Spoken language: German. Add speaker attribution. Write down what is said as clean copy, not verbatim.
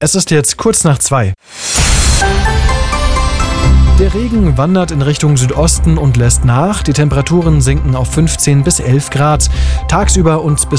Speaker 1: Es ist jetzt kurz nach 2. Der Regen wandert in Richtung Südosten und lässt nach. Die Temperaturen sinken auf 15 bis 11 Grad. Tagsüber und bis